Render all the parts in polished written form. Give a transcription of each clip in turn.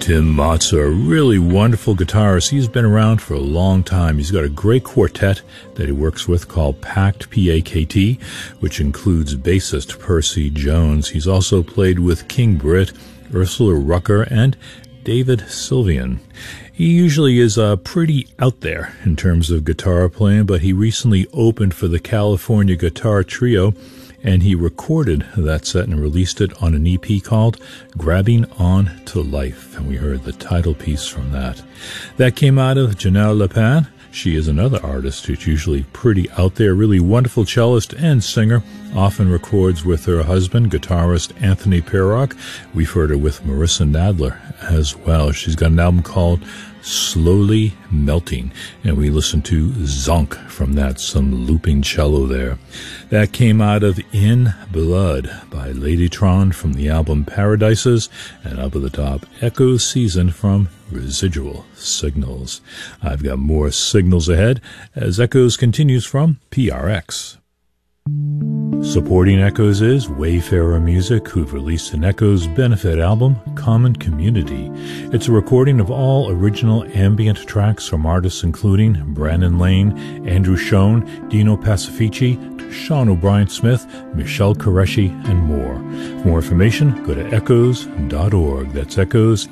Tim Motzer, a really wonderful guitarist. He's been around for a long time. He's got a great quartet that he works with called Pact, P-A-K-T, which includes bassist Percy Jones. He's also played with King Britt, Ursula Rucker, and David Sylvian. He usually is pretty out there in terms of guitar playing, but he recently opened for the California Guitar Trio, and he recorded that set and released it on an EP called Grabbing On to Life, and we heard the title piece from that. That came out of Janelle Lepin. She is another artist who's usually pretty out there, really wonderful cellist and singer, often records with her husband, guitarist Anthony Perrock. We've heard her with Marissa Nadler as well. She's got an album called Slowly Melting, and we listened to Zonk from that, some looping cello there. That came out of In Blood by Ladytron from the album Paradises, and up at the top, Echo Season from Residual Signals. I've got more signals ahead as Echoes continues from PRX. Supporting Echoes is Wayfarer Music, who've released an Echoes benefit album, Common Community. It's a recording of all original ambient tracks from artists including Brandon Lane, Andrew Schoen, Dino Pacifici, Sean O'Brien Smith, Michelle Qureshi, and more. For more information, go to echoes.org. That's echoes,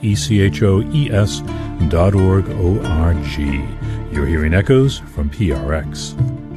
ECHOES.org, O-R-G. You're hearing Echoes from PRX.